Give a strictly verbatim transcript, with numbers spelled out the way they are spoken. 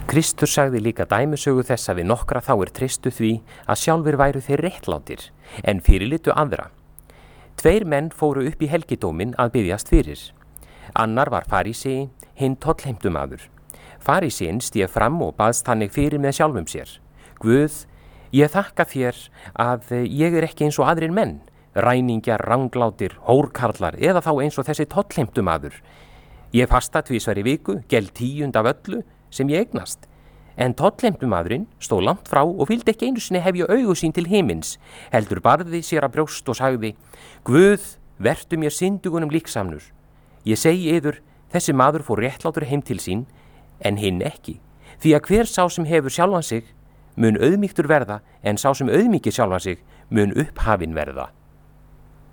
Kristur sagði líka dæmisögu þess að við nokkra þá er treystu því að sjálfur væru þeir réttlátir, en fyrirlitu aðra. Tveir menn fóru upp í helgidómin að biðjast fyrir. Annar var farísei, hinn tollheimtumaður. Faríseinn stíg fram og baðst þannig fyrir með sjálfum sér. Guð, ég þakka þér að ég er ekki eins og aðrir menn, ræningjar, ranglátir, hórkarlar eða þá eins og þessi tollheimtumaður. Ég fasta tvisvar í viku, geld tíund af öllu sem ég eignast. En tollheimtumaðurinn stóð langt frá og vildi ekki einu sinni hefja augu sín til himins, heldur barði sér að brjóst og sagði: Guð, vertu mér syndugunum líksamnur. Ég segi yður, þessi maður fór réttlátur heim til sín, en hinn ekki. Því að hver sá sem hefur sjálfan sig mun auðmýktur verða, en sá sem auðmýkir sjálfan sig mun upphafinn verða.